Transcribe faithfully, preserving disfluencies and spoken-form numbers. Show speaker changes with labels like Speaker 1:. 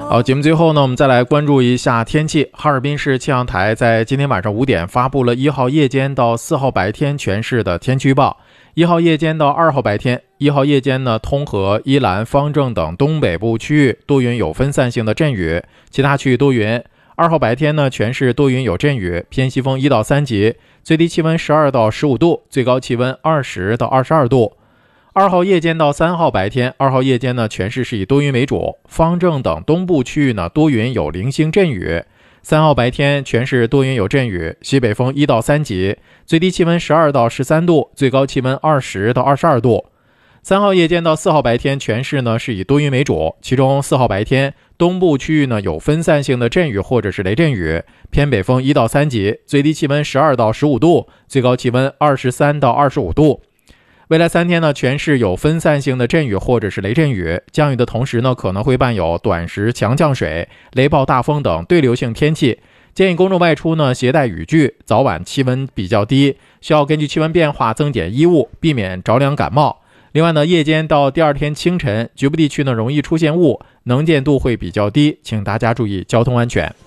Speaker 1: 好，节目最后呢，我们再来关注一下天气。哈尔滨市气象台在今天晚上五点发布了一号夜间到四号白天全市的天气预报。一号夜间到二号白天，一号夜间呢，通河、伊兰、方正等东北部区域多云有分散性的阵雨，其他区域多云。二号白天呢，全市多云有阵雨，偏西风一到三级，最低气温十二到十五度，最高气温二十到二十二度。二号夜间到三号白天，二号夜间呢，全市是以多云为主，方正等东部区域呢多云有零星阵雨。三号白天全市多云有阵雨，西北风一到三级，最低气温十二到十三度，最高气温二十到二十二度。三号夜间到四号白天全市呢是以多云为主，其中四号白天东部区域呢有分散性的阵雨或者是雷阵雨，偏北风一到三级，最低气温十二到十五度，最高气温二十三到二十五度。未来三天呢，全市有分散性的阵雨或者是雷阵雨，降雨的同时呢，可能会伴有短时强降水、雷暴大风等对流性天气。建议公众外出呢，携带雨具，早晚气温比较低，需要根据气温变化增减衣物，避免着凉感冒。另外呢，夜间到第二天清晨，局部地区呢容易出现雾，能见度会比较低，请大家注意交通安全。